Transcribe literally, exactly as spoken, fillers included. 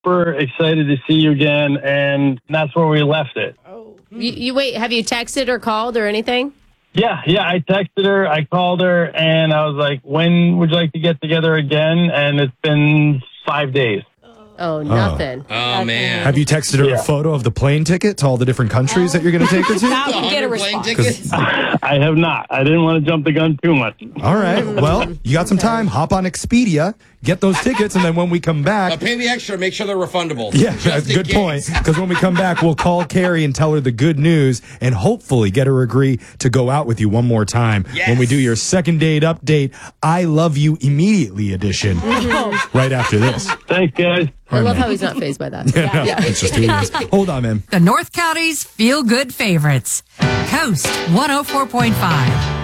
super excited to see you again, and that's where we left it. You, you wait, have you texted or called or anything? Yeah, yeah, I texted her, I called her, and I was like, when would you like to get together again? And it's been five days. Oh, nothing. Oh, oh man. Have you texted her yeah. a photo of the plane ticket to all the different countries oh. that you're going to take her to? Now we get a response. I have not. I didn't want to jump the gun too much. All right. Well, you got some time. Hop on Expedia, get those tickets, and then when we come back... Uh, pay the extra. Make sure they're refundable. Yeah, that's a good case. point. Because when we come back, we'll call Carrie and tell her the good news and hopefully get her agree to go out with you one more time yes. when we do your second date update, I Love You Immediately edition right after this. Thanks, guys. I love how he's not fazed by that. Yeah, no, yeah. It's just who he is. Hold on, man. The North County's feel-good favorites. Coast one oh four point five.